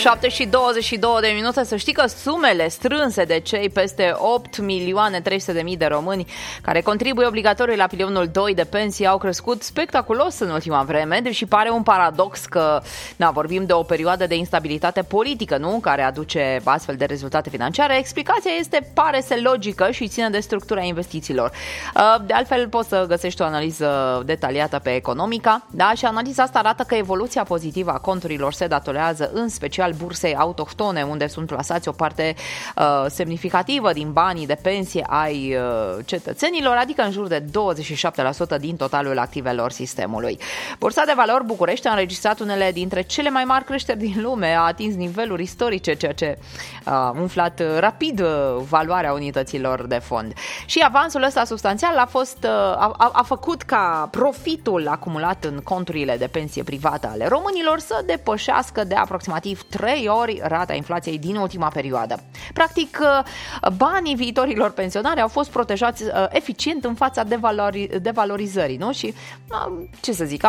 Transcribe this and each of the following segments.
7:22. Să știi că sumele strânse de cei peste 8.300.000 de români care contribuie obligatoriu la pilonul 2 de pensii au crescut spectaculos în ultima vreme, deși pare un paradox că vorbim de o perioadă de instabilitate politică, nu? Care aduce astfel de rezultate financiare. Explicația pare să logică și ține de structura investițiilor. De altfel poți să găsești o analiză detaliată pe Economica, da? Și analiza asta arată că evoluția pozitivă a conturilor se datorează în special bursei autohtone, unde sunt plasați o parte semnificativă din banii de pensie ai cetățenilor, adică în jur de 27% din totalul activelor sistemului. Bursa de Valori București a înregistrat unele dintre cele mai mari creșteri din lume, a atins niveluri istorice, ceea ce a umflat rapid valoarea unităților de fond. Și avansul ăsta substanțial a făcut ca profitul acumulat în conturile de pensie privată ale românilor să depășească de aproximativ 3 ori rata inflației din ultima perioadă. Practic, banii viitorilor pensionari au fost protejați eficient în fața devalorizării, nu? Și, ce să zic,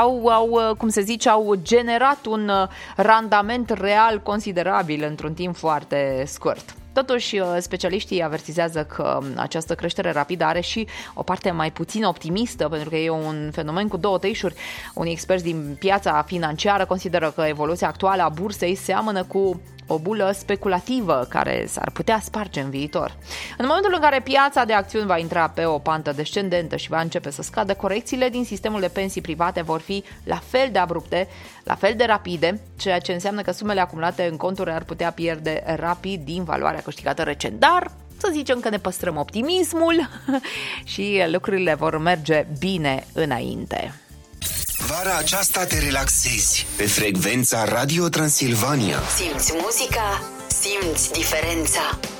au generat un randament real considerabil într-un timp foarte scurt. Totuși, specialiștii avertizează că această creștere rapidă are și o parte mai puțin optimistă, pentru că e un fenomen cu două tăișuri. Unii experți din piața financiară consideră că evoluția actuală a bursei seamănă cu o bulă speculativă care s-ar putea sparge în viitor. În momentul în care piața de acțiuni va intra pe o pantă descendentă și va începe să scadă, corecțiile din sistemul de pensii private vor fi la fel de abrupte, la fel de rapide, ceea ce înseamnă că sumele acumulate în conturi ar putea pierde rapid din valoarea câștigată recent. Dar să zicem că ne păstrăm optimismul și lucrurile vor merge bine înainte. Vara aceasta te relaxezi pe frecvența Radio Transilvania. Simți muzica, simți diferența.